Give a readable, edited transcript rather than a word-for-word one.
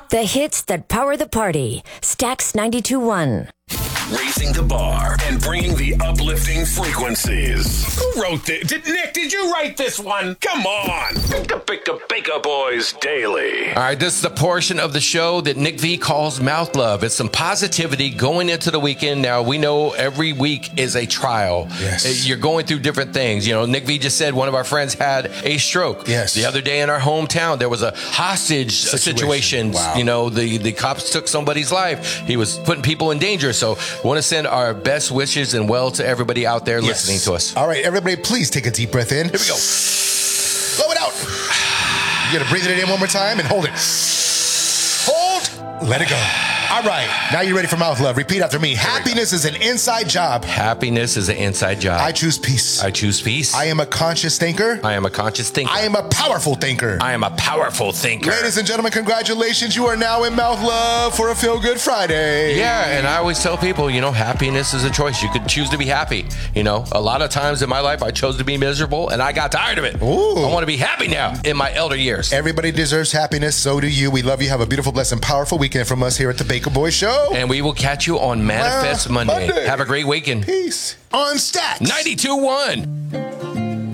The hits that power the party. Stax 92.1. Raising the bar and bringing the uplifting frequencies. Who wrote this? Nick, did you write this one? Come on. Baker Boys Daily. All right, this is the portion of the show that Nick V calls Mouth Love. It's some positivity going into the weekend. Now, we know every week is a trial. Yes. You're going through different things. You know, Nick V just said one of our friends had a stroke. Yes. The other day in our hometown, there was a hostage situation. Wow. You know, the cops took somebody's life. He was putting people in danger. So we want to send our best wishes and well to everybody out there listening to us. All right, everybody, please take a deep breath in. Here we go. Blow it out. You gotta breathe it in one more time and hold it. Hold. Let it go. All right, now you're ready for mouth love. Repeat after me. Happiness is an inside job. Happiness is an inside job. I choose peace. I choose peace. I am a conscious thinker. I am a conscious thinker. I am a powerful thinker. I am a powerful thinker. Ladies and gentlemen, congratulations. You are now in Mouth Love for a Feel Good Friday. Yeah, and I always tell people, you know, happiness is a choice. You could choose to be happy. You know, a lot of times in my life, I chose to be miserable, and I got tired of it. Ooh. I want to be happy now in my elder years. Everybody deserves happiness. So do you. We love you. Have a beautiful, blessed, and powerful weekend from us here at the Baker Boys Show. And we will catch you on Manifest Monday. Have a great weekend. Peace. On Stax 92.1.